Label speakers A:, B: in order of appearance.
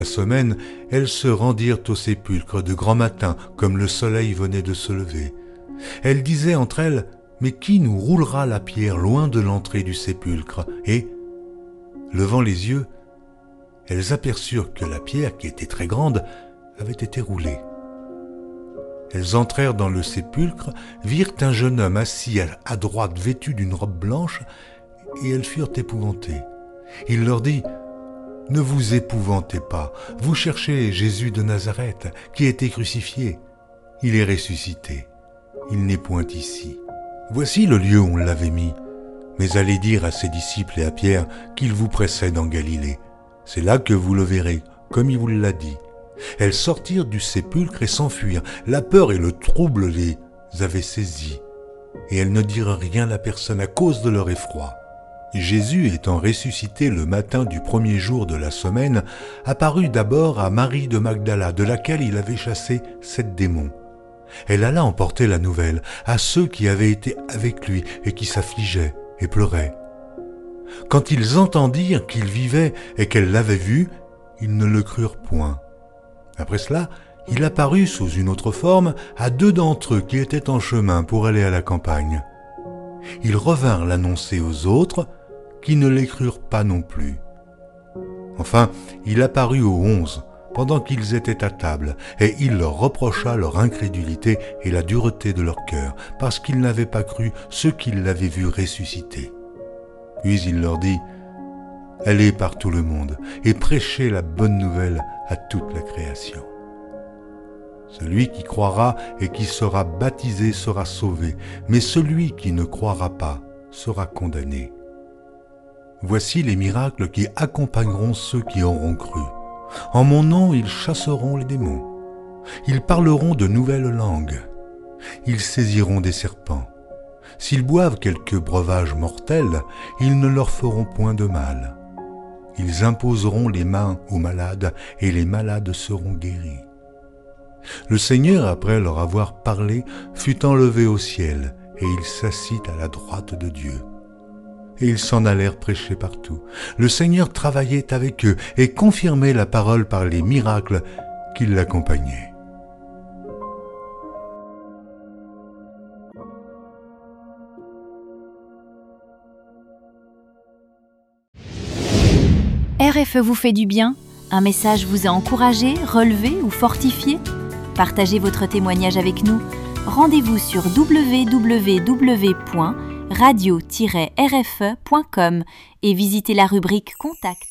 A: La semaine, elles se rendirent au sépulcre de grand matin, comme le soleil venait de se lever. Elles disaient entre elles, « Mais qui nous roulera la pierre loin de l'entrée du sépulcre ?» Et, levant les yeux, elles aperçurent que la pierre, qui était très grande, avait été roulée. Elles entrèrent dans le sépulcre, virent un jeune homme assis à droite vêtu d'une robe blanche, et elles furent épouvantées. Il leur dit, « Ne vous épouvantez pas, vous cherchez Jésus de Nazareth, qui a été crucifié. Il est ressuscité, il n'est point ici. Voici le lieu où on l'avait mis. Mais allez dire à ses disciples et à Pierre qu'il vous précède en Galilée. C'est là que vous le verrez, comme il vous l'a dit. » Elles sortirent du sépulcre et s'enfuirent. La peur et le trouble les avaient saisies. Et elles ne dirent rien à personne à cause de leur effroi. Jésus, étant ressuscité le matin du premier jour de la semaine, apparut d'abord à Marie de Magdala, de laquelle il avait chassé 7 démons. Elle alla emporter la nouvelle à ceux qui avaient été avec lui et qui s'affligeaient et pleuraient. Quand ils entendirent qu'il vivait et qu'elle l'avait vu, ils ne le crurent point. Après cela, il apparut sous une autre forme à 2 d'entre eux qui étaient en chemin pour aller à la campagne. Ils revinrent l'annoncer aux autres, qui ne les crurent pas non plus. Enfin, il apparut aux 11, pendant qu'ils étaient à table, et il leur reprocha leur incrédulité et la dureté de leur cœur, parce qu'ils n'avaient pas cru ceux qui l'avaient vu ressusciter. Puis il leur dit, « Allez par tout le monde, et prêchez la bonne nouvelle à toute la création. Celui qui croira et qui sera baptisé sera sauvé, mais celui qui ne croira pas sera condamné. Voici les miracles qui accompagneront ceux qui auront cru. En mon nom, ils chasseront les démons. Ils parleront de nouvelles langues. Ils saisiront des serpents. S'ils boivent quelque breuvage mortel, ils ne leur feront point de mal. Ils imposeront les mains aux malades et les malades seront guéris. » Le Seigneur, après leur avoir parlé, fut enlevé au ciel et il s'assit à la droite de Dieu. Et ils s'en allèrent prêcher partout. Le Seigneur travaillait avec eux et confirmait la parole par les miracles qui l'accompagnaient.
B: RFE vous fait du bien? Un message vous a encouragé, relevé ou fortifié? Partagez votre témoignage avec nous. Rendez-vous sur www.radio-rfe.com et visitez la rubrique Contact.